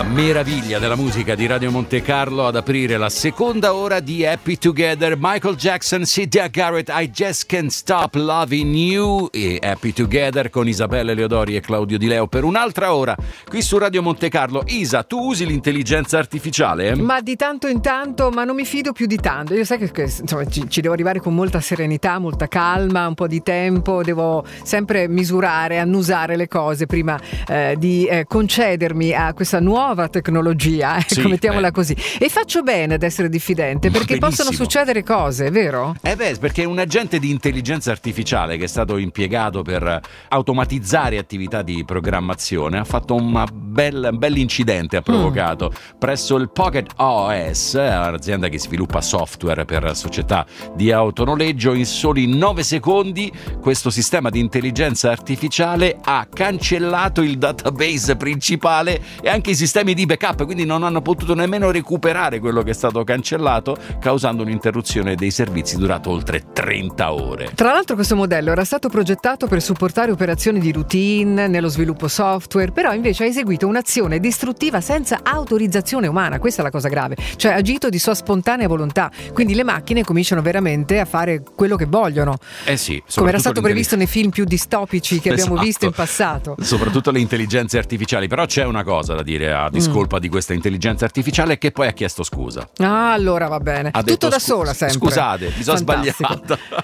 meraviglia della musica di Radio Monte Carlo ad aprire la seconda ora di Happy Together. Michael Jackson, Sylvia Garrett, I Just Can't Stop Loving You, e Happy Together con Isabella Leodori e Claudio Di Leo per un'altra ora qui su Radio Monte Carlo. Isa, tu usi l'intelligenza artificiale? Ma di tanto in tanto, ma non mi fido più di tanto. Io sai che insomma, ci devo arrivare con molta serenità, molta calma, un po' di tempo, devo sempre misurare, annusare le cose prima di concedermi a questa nuova tecnologia, mettiamola così, e faccio bene ad essere diffidente, perché possono succedere cose, vero? Perché un agente di intelligenza artificiale che è stato impiegato per automatizzare attività di programmazione ha fatto un bell'incidente, ha provocato presso il Pocket OS, un'azienda che sviluppa software per società di autonoleggio. In soli 9 secondi questo sistema di intelligenza artificiale ha cancellato il database principale e anche i sistemi di backup, quindi non hanno potuto nemmeno recuperare quello che è stato cancellato, causando un'interruzione dei servizi durata oltre 30 ore. Tra l'altro questo modello era stato progettato per supportare operazioni di routine nello sviluppo software, però invece ha eseguito un'azione distruttiva senza autorizzazione umana. Questa è la cosa grave, cioè ha agito di sua spontanea volontà, quindi le macchine cominciano veramente a fare quello che vogliono, come era stato previsto nei film più distopici che abbiamo visto in passato, soprattutto le intelligenze artificiali. Però c'è una cosa da dire a discolpa di questa intelligenza artificiale, che poi ha chiesto scusa. Allora va bene, ha tutto da sola sempre. Scusate, mi sono sbagliata.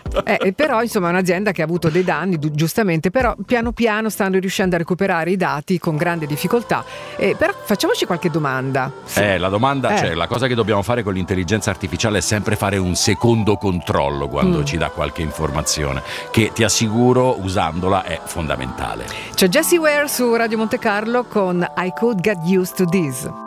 Però insomma è un'azienda che ha avuto dei danni, giustamente, però piano piano stanno riuscendo a recuperare i dati con grande difficoltà. Però facciamoci qualche domanda. La domanda, cioè la cosa che dobbiamo fare con l'intelligenza artificiale è sempre fare un secondo controllo quando ci dà qualche informazione, che ti assicuro usandola è fondamentale. C'è Jessie Ware su Radio Monte Carlo con I Could Get Used to This.